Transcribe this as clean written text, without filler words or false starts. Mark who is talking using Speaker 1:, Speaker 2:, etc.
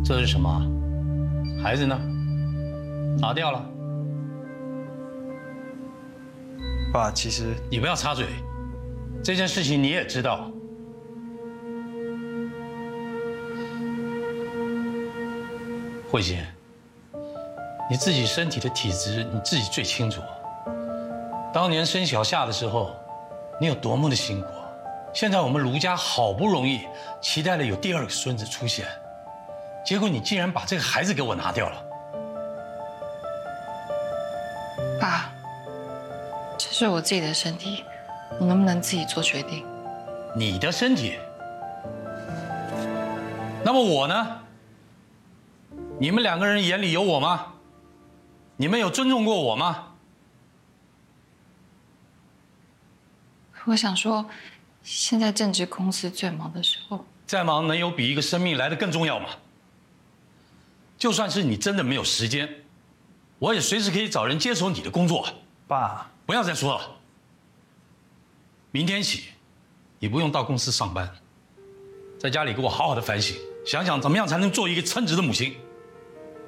Speaker 1: 这是什么？孩子呢？拿掉了。
Speaker 2: 爸，其实
Speaker 1: 你不要插嘴，这件事情你也知道。慧心，你自己身体的体质你自己最清楚。当年生小夏的时候，你有多么的辛苦。现在我们卢家好不容易期待了有第二个孙子出现，结果你竟然把这个孩子给我拿掉了。
Speaker 3: 爸，这是我自己的身体，我能不能自己做决定？
Speaker 1: 你的身体？那么我呢？你们两个人眼里有我吗？你们有尊重过我吗？
Speaker 3: 我想说，现在正值公司最忙的时候，
Speaker 1: 再忙能有比一个生命来得更重要吗？就算是你真的没有时间，我也随时可以找人接手你的工作。
Speaker 2: 爸，
Speaker 1: 不要再说了。明天起，你不用到公司上班，在家里给我好好的反省，想想怎么样才能做一个称职的母亲。